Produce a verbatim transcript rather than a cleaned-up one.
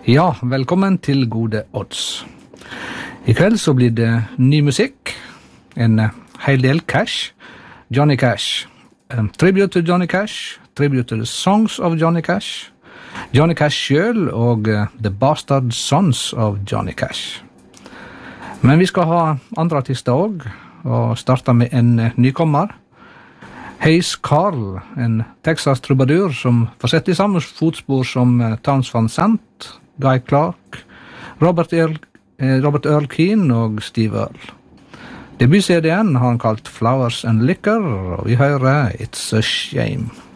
Ja, velkommen til Gode Odds. I kveld så blir det ny musikk, en hel del Cash, Johnny Cash, um, tribute til Johnny Cash, tribute til Songs of Johnny Cash, Johnny Cash selv og uh, The Bastard Sons of Johnny Cash. Men vi skal ha andre artister også, og starte med en uh, nykommer, Hayes Carll, en Texas trubadur som får sett i samme fotspor som uh, Townes Van Sant, Guy Clark, Robert Earl, eh, Robert Earl Keen og Steve Earle. Debut-C D-en har han kalt Flowers and Liquor, og vi hører It's a Shame.